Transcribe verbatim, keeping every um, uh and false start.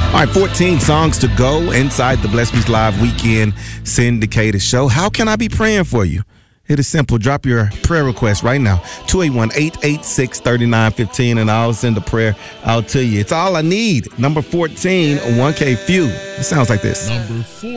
All right, fourteen songs to go inside the Bless Peace Live Weekend syndicated show. How can I be praying for you? It is simple. Drop your prayer request right now. two eight one, eight eight six, three nine one five, and I'll send a prayer out to you. It's all I need. Number fourteen, one K Few. It sounds like this. Number four.